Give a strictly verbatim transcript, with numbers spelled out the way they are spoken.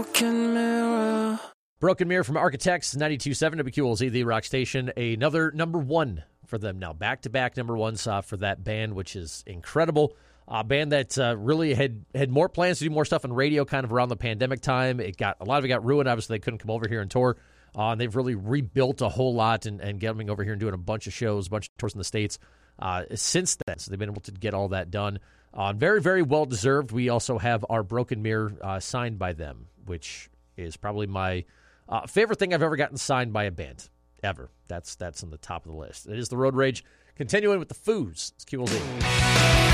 Broken Mirror. Broken Mirror from Architects, ninety-two point seven W Q L Z, the rock station. Another number one for them now. Back-to-back number ones uh, for that band, which is incredible. A band that uh, really had, had more plans to do more stuff on radio kind of around the pandemic time. It got a lot of it got ruined. Obviously, they couldn't come over here and tour. Uh, and they've really rebuilt a whole lot and, and getting over here and doing a bunch of shows, a bunch of tours in the States uh, since then. So they've been able to get all that done. Uh, very, very well-deserved. We also have our Broken Mirror uh, signed by them, which is probably my uh, favorite thing I've ever gotten signed by a band, ever. That's that's on the top of the list. It is the Road Rage. Continuing with the Foos. It's Q L Z.